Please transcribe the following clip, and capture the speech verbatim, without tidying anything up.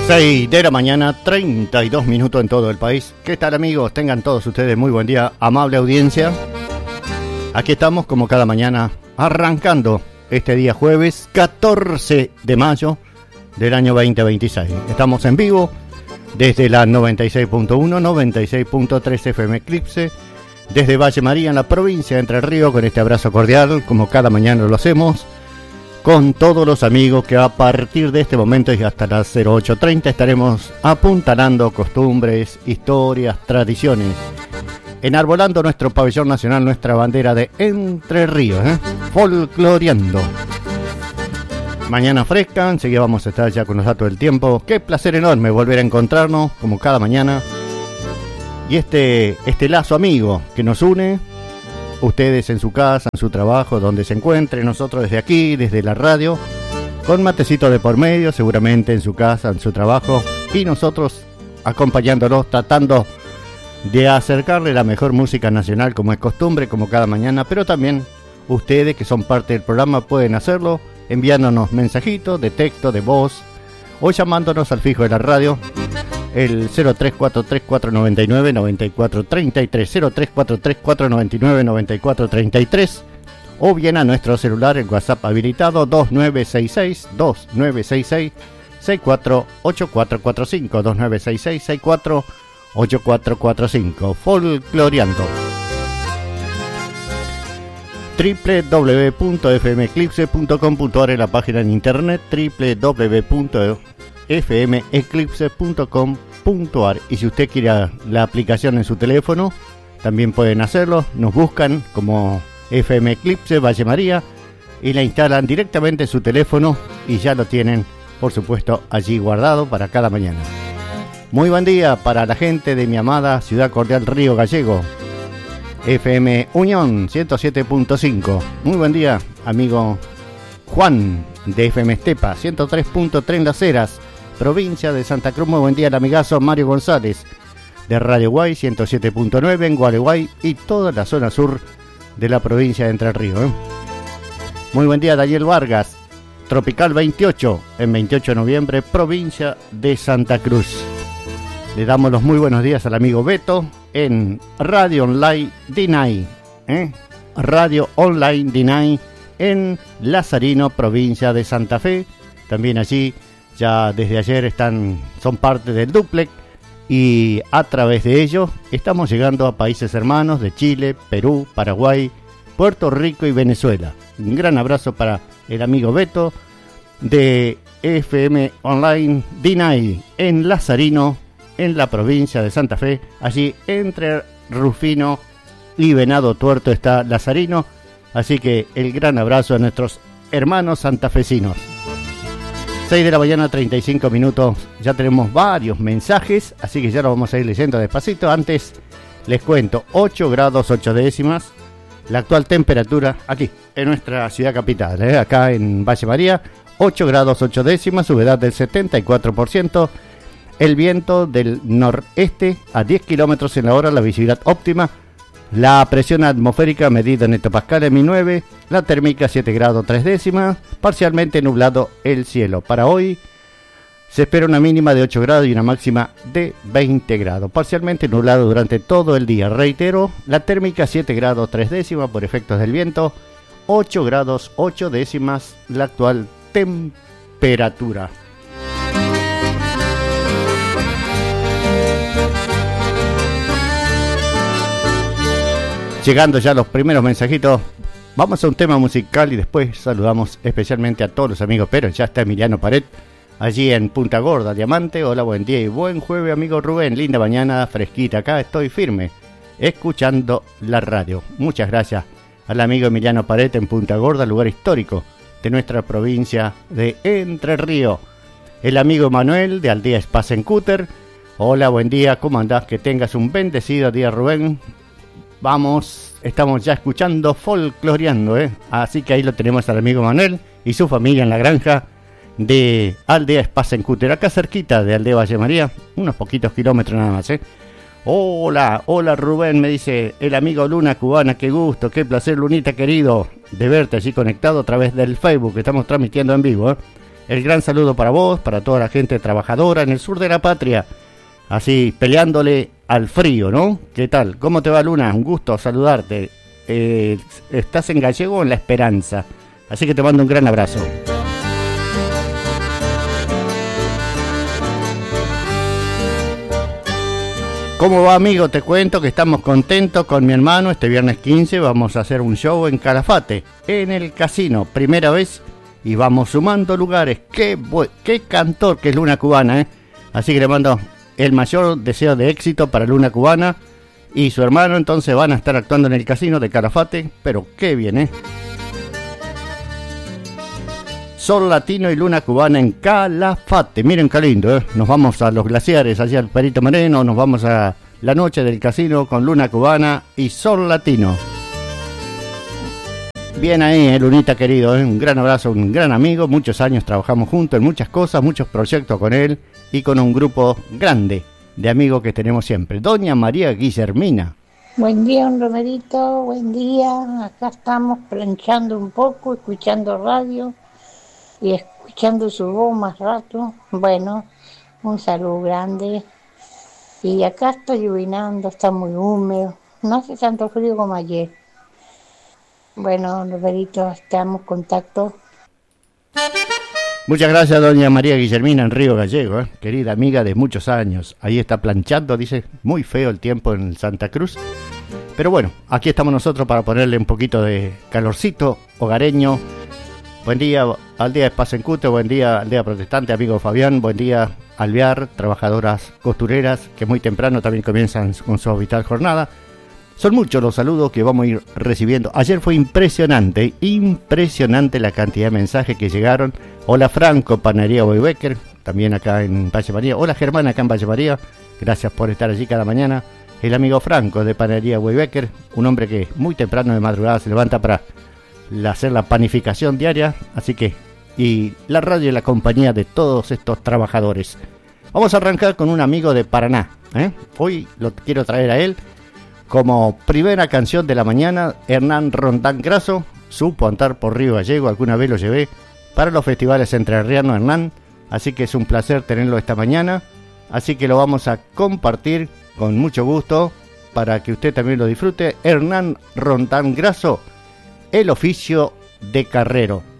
seis de la mañana, treinta y dos minutos en todo el país. ¿Qué tal, amigos? Tengan todos ustedes muy buen día, amable audiencia. Aquí estamos como cada mañana arrancando este día jueves catorce de mayo del año veinte veintiséis. Estamos en vivo desde la noventa y seis punto uno, noventa y seis punto tres F M Eclipse, desde Valle María en la provincia de Entre Ríos, con este abrazo cordial como cada mañana lo hacemos, con todos los amigos que a partir de este momento y hasta las cero ocho treinta estaremos apuntalando costumbres, historias, tradiciones, enarbolando nuestro pabellón nacional, nuestra bandera de Entre Ríos, ¿eh? folcloreando. Mañana fresca, enseguida vamos a estar ya con los datos del tiempo. Qué placer enorme volver a encontrarnos como cada mañana. Y este, este lazo amigo que nos une, ustedes en su casa, en su trabajo, donde se encuentren, nosotros desde aquí, desde la radio, con matecito de por medio, seguramente en su casa, en su trabajo, y nosotros acompañándolos, tratando de acercarle la mejor música nacional como es costumbre, como cada mañana, pero también ustedes que son parte del programa pueden hacerlo enviándonos mensajitos de texto, de voz, o llamándonos al fijo de la radio, el cero tres cuatro tres cuatro nueve nueve nueve cuatro tres tres, cero tres cuatro tres cuatro nueve nueve nueve cuatro tres tres, o bien a nuestro celular, el WhatsApp habilitado dos nueve seis seis, dos nueve seis seis, seis cuatro ocho cuatro cuatro cinco, dos nueve seis seis, seis cuatro ocho cuatro cuatro cinco, folcloreando. doble u doble u doble u punto f m eclipse punto com punto a r en la página en internet, doble u doble u doble u punto f m eclipse punto com punto a r. Y si usted quiere la aplicación en su teléfono, también pueden hacerlo. Nos buscan como F M Eclipse Valle María y la instalan directamente en su teléfono y ya lo tienen, por supuesto, allí guardado para cada mañana. Muy buen día para la gente de mi amada ciudad cordial Río Gallego, F M Unión ciento siete punto cinco. Muy buen día, amigo Juan de F M Estepa ciento tres punto tres en Las Heras, provincia de Santa Cruz. Muy buen día al amigazo Mario González de Radio Guay ciento siete punto nueve en Gualeguay y toda la zona sur de la provincia de Entre Ríos, ¿eh? Muy buen día Daniel Vargas, Tropical veintiocho en veintiocho de noviembre, provincia de Santa Cruz. Le damos los muy buenos días al amigo Beto en Radio Online D N I, ¿eh? Radio Online D N I en Lazarino, provincia de Santa Fe. También allí, ya desde ayer están, son parte del duplex y a través de ellos estamos llegando a países hermanos de Chile, Perú, Paraguay, Puerto Rico y Venezuela. Un gran abrazo para el amigo Beto de F M Online D N I en Lazarino, en la provincia de Santa Fe. Allí entre Rufino y Venado Tuerto está Lazarino, así que el gran abrazo a nuestros hermanos santafesinos. seis de la mañana, treinta y cinco minutos, ya tenemos varios mensajes, así que ya lo vamos a ir leyendo despacito. Antes les cuento, ocho grados ocho décimas, la actual temperatura aquí en nuestra ciudad capital, ¿eh? Acá en Valle María, ocho grados ocho décimas, humedad del setenta y cuatro por ciento, el viento del noreste a diez kilómetros en la hora, la visibilidad óptima, la presión atmosférica medida en hectopascales mi nueve, la térmica siete grados tres décimas, parcialmente nublado el cielo. Para hoy se espera una mínima de ocho grados y una máxima de veinte grados, parcialmente nublado durante todo el día. Reitero, la térmica siete grados tres décimas por efectos del viento, ocho grados ocho décimas la actual temperatura. Llegando ya los primeros mensajitos, vamos a un tema musical y después saludamos especialmente a todos los amigos. Pero ya está Emiliano Pared, allí en Punta Gorda, Diamante. Hola, buen día y buen jueves, amigo Rubén. Linda mañana, fresquita. Acá estoy firme, escuchando la radio. Muchas gracias al amigo Emiliano Pared en Punta Gorda, lugar histórico de nuestra provincia de Entre Ríos. El amigo Manuel de Aldea Spasencúter. Hola, buen día, ¿cómo andás? Que tengas un bendecido día, Rubén. Vamos, estamos ya escuchando folcloreando, ¿eh? Así que ahí lo tenemos al amigo Manuel y su familia en la granja de Aldea Spasencúter, acá cerquita de Aldea Valle María, unos poquitos kilómetros nada más, ¿eh? Hola, hola Rubén, me dice el amigo Luna Cubana, qué gusto, qué placer Lunita querido de verte allí conectado a través del Facebook, que estamos transmitiendo en vivo, ¿eh? el gran saludo para vos, para toda la gente trabajadora en el sur de la patria, así peleándole al frío, ¿no? ¿Qué tal? ¿Cómo te va, Luna? Un gusto saludarte. Eh, estás en Gallego o en La Esperanza, así que te mando un gran abrazo. ¿Cómo va, amigo? Te cuento que estamos contentos con mi hermano. Este viernes quince vamos a hacer un show en Calafate, en el casino, primera vez, y vamos sumando lugares. Qué, bu- qué cantor que es Luna Cubana, ¿eh? Así que le mando el mayor deseo de éxito para Luna Cubana y su hermano. Entonces van a estar actuando en el casino de Calafate, pero qué bien, ¿eh? Sol Latino y Luna Cubana en Calafate. Miren qué lindo, ¿eh? Nos vamos a los glaciares, allá al Perito Moreno, nos vamos a la noche del casino con Luna Cubana y Sol Latino. Bien ahí, eh, Lunita querido, ¿eh? Un gran abrazo, un gran amigo. Muchos años trabajamos juntos en muchas cosas, muchos proyectos con él y con un grupo grande de amigos que tenemos siempre. Doña María Guillermina. Buen día, don Romerito, buen día. Acá estamos planchando un poco, escuchando radio y escuchando su voz más rato. Bueno, un saludo grande. Y acá está llovinando, está muy húmedo. No hace tanto frío como ayer. Bueno, Roberito, estamos en contacto. Muchas gracias, doña María Guillermina en Río Gallego, ¿eh? Querida amiga de muchos años. Ahí está planchando, dice, muy feo el tiempo en Santa Cruz. Pero bueno, aquí estamos nosotros para ponerle un poquito de calorcito hogareño. Buen día, Aldea Espacencute, buen día, Aldea Protestante, amigo Fabián, buen día, Alvear, trabajadoras costureras que muy temprano también comienzan con su vital jornada. Son muchos los saludos que vamos a ir recibiendo. Ayer fue impresionante, impresionante la cantidad de mensajes que llegaron. Hola Franco, Panadería Boybecker, también acá en Valle María. Hola Germán, acá en Valle María, gracias por estar allí cada mañana. El amigo Franco de Panadería Boybecker, un hombre que muy temprano de madrugada se levanta para hacer la panificación diaria, así que, y la radio y la compañía de todos estos trabajadores. Vamos a arrancar con un amigo de Paraná, ¿eh? Hoy lo quiero traer a él como primera canción de la mañana. Hernán Rondán Grasso supo andar por Río Gallego, alguna vez lo llevé para los festivales entrerrianos, Hernán, así que es un placer tenerlo esta mañana, así que lo vamos a compartir con mucho gusto para que usted también lo disfrute. Hernán Rondán Grasso, El oficio de carrero.